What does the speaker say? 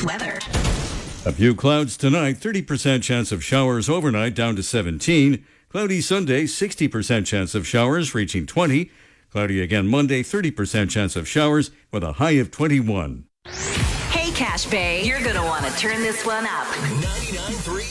weather. A few clouds tonight, 30% chance of showers overnight down to 17. Cloudy Sunday, 60% chance of showers reaching 20. Cloudy again Monday, 30% chance of showers with a high of 21. Hey, Cache Bay, you're going to want to turn this one up. 99.3